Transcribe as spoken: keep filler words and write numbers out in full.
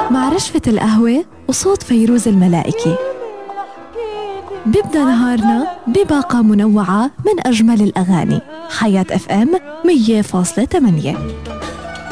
مع رشفة القهوة وصوت فيروز الملائكي بيبدأ نهارنا بباقة منوعة من أجمل الأغاني. حياة اف ام مية فاصلة ثمانية.